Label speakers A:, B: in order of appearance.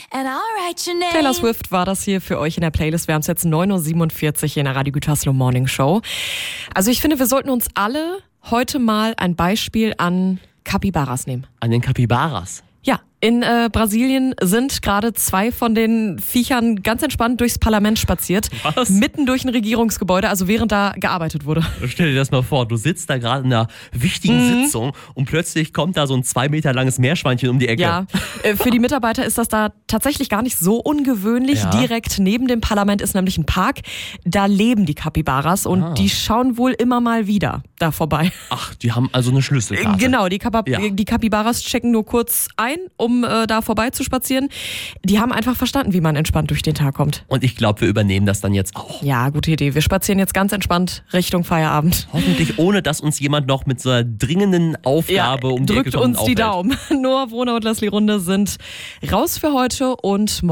A: Taylor Swift war das hier für euch in der Playlist. Wir haben es jetzt 9.47 Uhr hier in der Radio Gütersloh Morning Show. Also ich finde, wir sollten uns alle heute mal ein Beispiel an Capybaras nehmen.
B: An den Capybaras?
A: Ja, in Brasilien sind gerade 2 von den Viechern ganz entspannt durchs Parlament spaziert.
B: Was?
A: Mitten durch ein Regierungsgebäude, also während da gearbeitet wurde.
B: Stell dir das mal vor, du sitzt da gerade in einer wichtigen Sitzung und plötzlich kommt da so ein 2 Meter langes Meerschweinchen um die Ecke.
A: Ja, für die Mitarbeiter ist das da tatsächlich gar nicht so ungewöhnlich.
B: Ja.
A: Direkt neben dem Parlament ist nämlich ein Park. Da leben die Capybaras und die schauen wohl immer mal wieder da vorbei.
B: Ach, die haben also eine Schlüsselkarte.
A: Genau, die Capybaras checken nur kurz ein, um da vorbei zu spazieren. Die haben einfach verstanden, wie man entspannt durch den Tag kommt.
B: Und ich glaube, wir übernehmen das dann jetzt auch.
A: Ja, gute Idee. Wir spazieren jetzt ganz entspannt Richtung Feierabend.
B: Hoffentlich ohne, dass uns jemand noch mit so einer dringenden Aufgabe um die Ecke
A: drückt
B: kommt und
A: uns die
B: aufhält.
A: Daumen. Noah, Bruna und Leslie Runde sind raus für heute und